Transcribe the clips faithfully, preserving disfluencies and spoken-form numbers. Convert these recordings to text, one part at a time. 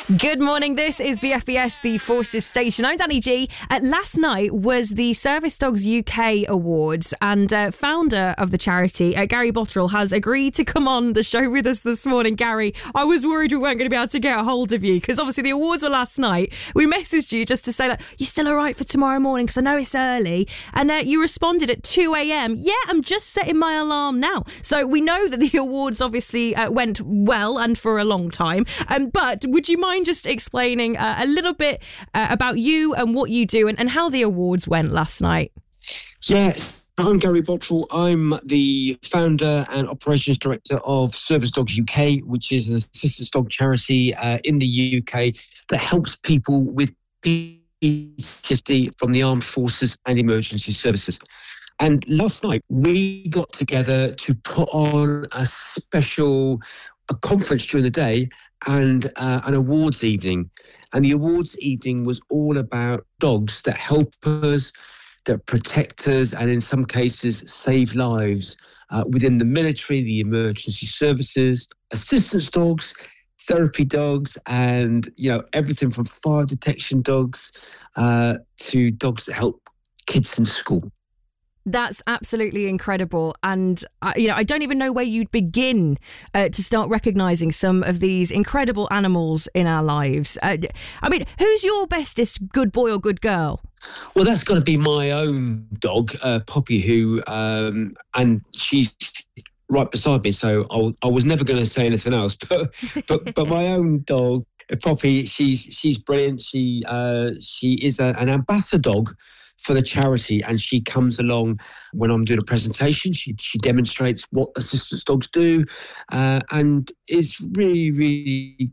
Good morning, this is V F B S, the Forces Station. I'm Danny G. Uh, last night was the Service Dogs U K Awards, and uh, founder of the charity, uh, Gary Botterill, has agreed to come on the show with us this morning. Gary, I was worried we weren't going to be able to get a hold of you, because obviously the awards were last night. We messaged you just to say, like, you're still all right for tomorrow morning, because I know it's early, and uh, you responded at two a.m. Yeah, I'm just setting my alarm now. So we know that the awards obviously uh, went well and for a long time, um, but would you mind just explaining uh, a little bit uh, about you and what you do and, and how the awards went last night? Yeah, I'm Gary Botterill. I'm the founder and operations director of Service Dogs U K, which is an assistance dog charity uh, in the U K that helps people with P T S D from the armed forces and emergency services. And last night we got together to put on a special a conference during the day and uh, an awards evening. And the awards evening was all about dogs that help us, that protect us, and in some cases save lives uh, within the military, the emergency services, assistance dogs, therapy dogs, and, you know, everything from fire detection dogs uh, to dogs that help kids in school. That's absolutely incredible. And, uh, you know, I don't even know where you'd begin uh, to start recognising some of these incredible animals in our lives. Uh, I mean, who's your bestest good boy or good girl? Well, that's got to be my own dog, uh, Poppy, who, um, and she's right beside me, so I, I was never going to say anything else. But, but, but my own dog, Poppy, she's she's brilliant. She uh, she is a, an ambassador dog for the charity, and she comes along when I'm doing a presentation. She she demonstrates what assistance dogs do, uh, and is really, really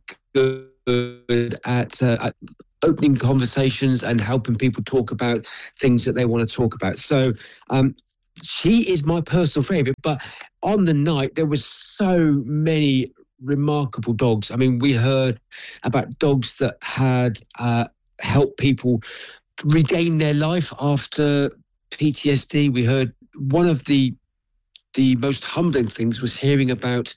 good at, uh, at opening conversations and helping people talk about things that they want to talk about. So um, she is my personal favourite. But on the night, there was so many remarkable dogs. I mean, we heard about dogs that had uh, helped people regain their life after P T S D. We heard one of the the most humbling things was hearing about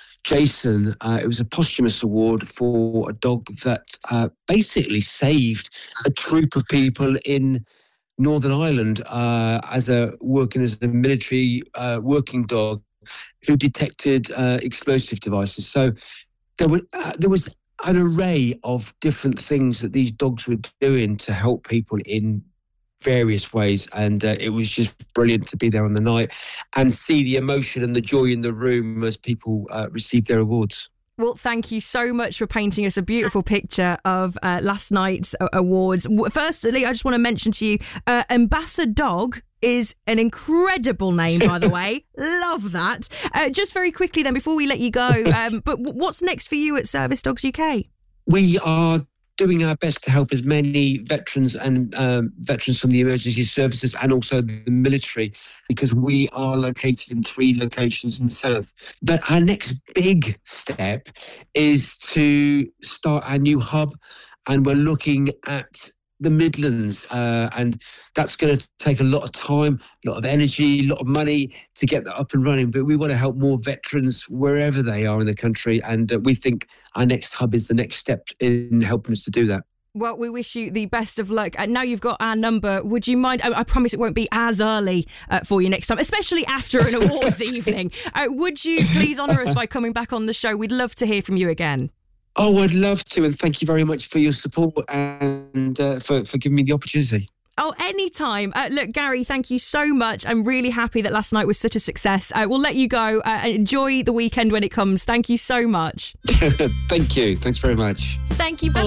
Jason. Uh, it was a posthumous award for a dog that uh, basically saved a troop of people in Northern Ireland uh, as a working as a military uh, working dog who detected uh, explosive devices. So there was uh, there was an array of different things that these dogs were doing to help people in various ways. And uh, it was just brilliant to be there on the night and see the emotion and the joy in the room as people uh, received their awards. Well, thank you so much for painting us a beautiful picture of uh, last night's uh, awards. Firstly, I just want to mention to you, uh, Ambassador Dog is an incredible name, by the way. Love that. Uh, just very quickly then, before we let you go, um, but what's next for you at Service Dogs U K? We are doing our best to help as many veterans and um, veterans from the emergency services and also the military, because we are located in three locations in the south. But our next big step is to start our new hub, and we're looking at the Midlands, uh, and that's going to take a lot of time, a lot of energy, a lot of money to get that up and running. But we want to help more veterans wherever they are in the country, and uh, we think our next hub is the next step in helping us to do that. Well, we wish you the best of luck. And now you've got our number, would you mind? I, I promise it won't be as early uh, for you next time, especially after an awards evening. Uh, would you please honour us by coming back on the show? We'd love to hear from you again. Oh, I'd love to, and thank you very much for your support and uh, for, for giving me the opportunity. Oh, anytime. Uh, look, Gary, thank you so much. I'm really happy that last night was such a success. Uh, we'll let you go uh, and enjoy the weekend when it comes. Thank you so much. Thank you. Thanks very much. Thank you. Bye.